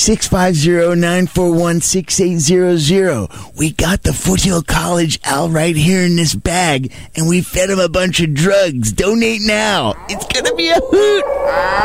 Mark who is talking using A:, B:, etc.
A: 650-941-6800. We got the Foothill College Al right here in this bag, and we fed him a bunch of drugs. Donate now. It's going to be a hoot.